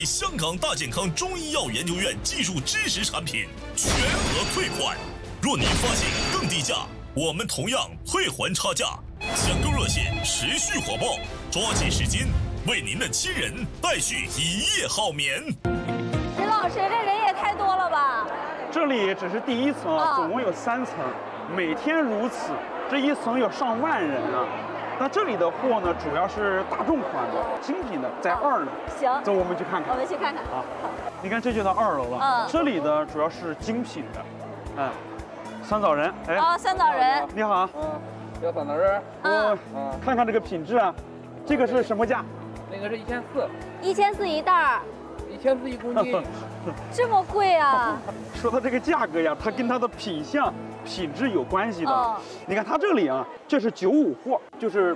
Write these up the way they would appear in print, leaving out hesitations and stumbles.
香港大健康中医药研究院技术支持产品，全额退款。若您发现更低价，我们同样退还差价。抢购热线持续火爆，抓紧时间为您的亲人带去一夜好眠。 林老师，这人也太多了吧？ 这里只是第1层啊，总共有3层，每天如此，这一层有上万人啊。那这里的货呢，主要是大众款的、精品的，在2楼。 行， 走，我们去看看。 我们去看看。 好，你看这就到2楼了。这里的主要是精品的，酸枣仁。 哎，酸枣仁。 你好。 要酸枣仁。 看看这个品质啊，这个是什么价？ 那个是1400。 1400一袋儿。 1400一公斤。 这么贵啊？ 说到这个价格呀，它跟它的品相、品质有关系的。你看它这里啊，这是95货，就是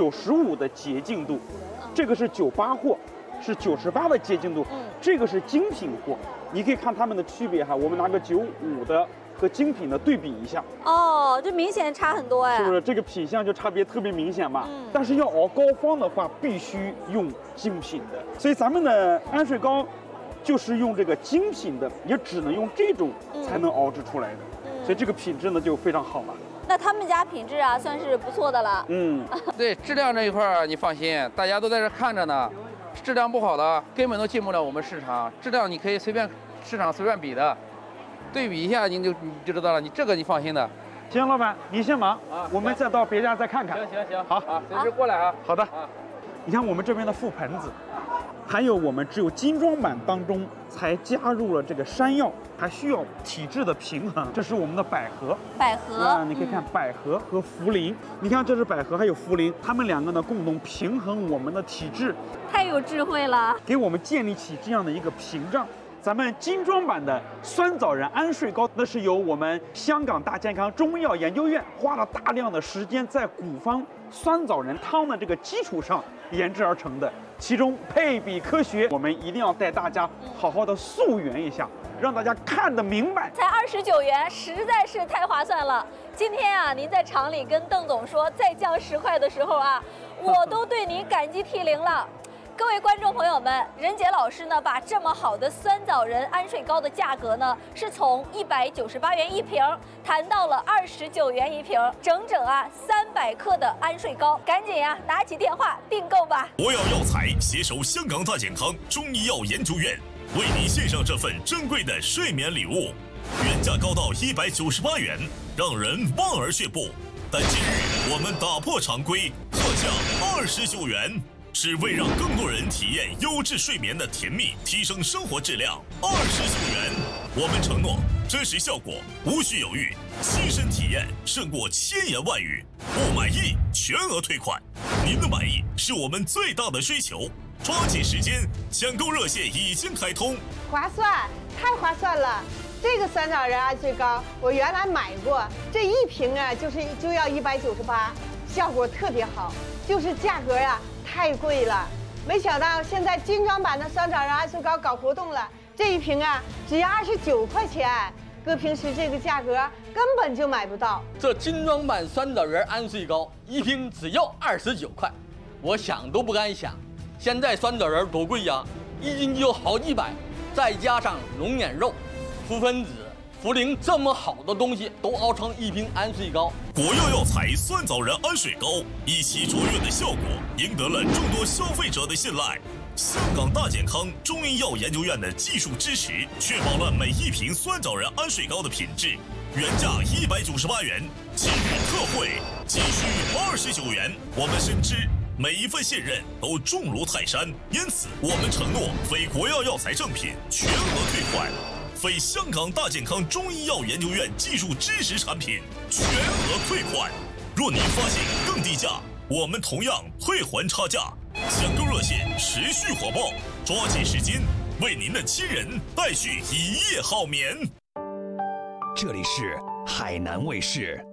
95的洁净度，这个是98货，是98的洁净度，这个是精品货。你可以看它们的区别哈，我们拿个95的和精品的对比一下。 哦，这明显差很多哎。 是不是这个品相就差别特别明显吧？但是要熬膏方的话，必须用精品的，所以咱们的安睡膏就是用这个精品的，也只能用这种才能熬制出来的，所以这个品质呢就非常好了。 那他们家品质啊，算是不错的了。 对质量这一块你放心，大家都在这看着呢，质量不好的根本都进不了我们市场，质量你可以市场随便比的，对比一下你就知道了，你这个你放心的。 行，老板你先忙啊，我们再到别家再看看。 行， 好啊，随时过来啊。 好的。你看我们这边的覆盆子，还有我们只有精装版当中才加入了这个山药，还需要体质的平衡。这是我们的百合，你可以看百合和茯苓。你看这是百合还有茯苓，它们2个呢共同平衡我们的体质， 太有智慧了， 给我们建立起这样的一个屏障。咱们精装版的酸枣仁安睡膏，那是由我们香港大健康中医药研究院花了大量的时间在古方酸枣仁汤的这个基础上研制而成的，其中配比科学，我们一定要带大家好好的溯源一下，让大家看得明白。 才29元，实在是太划算了。今天啊，您在厂里跟邓总说再降10块的时候啊，我都对您感激涕零了。各位观众朋友们，任杰老师呢，把这么好的酸枣仁安睡膏的价格呢，是从198元一瓶谈到了29元一瓶，整整300克的安睡膏，赶紧拿起电话订购吧！ 国药药材携手香港大健康中医药研究院，为您献上这份珍贵的睡眠礼物，原价高到198元，让人望而却步。但今日我们打破常规，特价29元。是为让更多人体验优质睡眠的甜蜜，提升生活质量。29元，我们承诺真实效果，无需犹豫，亲身体验胜过千言万语。不满意全额退款，您的满意是我们最大的追求。抓紧时间，抢购热线已经开通。 划算，太划算了！这个酸枣仁安睡膏我原来买过，这一瓶就要198，效果特别好，就是价格太贵了，没想到现在精装版的酸枣仁安睡膏搞活动了，这一瓶只要29块钱，搁平时这个价格根本就买不到。 这精装版酸枣仁安睡膏一瓶只要29块，我想都不敢想。现在酸枣仁多贵呀，一斤就好几百，再加上龙眼肉、覆盆子、茯苓这么好的东西都熬成一瓶安睡膏。 国药药材酸枣仁安睡膏一起卓越的效果，赢得了众多消费者的信赖。香港大健康中医药研究院的技术支持，确保了每一瓶酸枣仁安睡膏的品质。原价198元，今日特惠仅需29元。我们深知每一份信任都重如泰山，因此我们承诺非国药药材正品全额退款。非香港大健康中医药研究院技术支持产品全额退款。若您发现更低价，我们同样退还差价。抢购热线持续火爆，抓紧时间为您的亲人带去一夜好眠。 这里是海南卫视。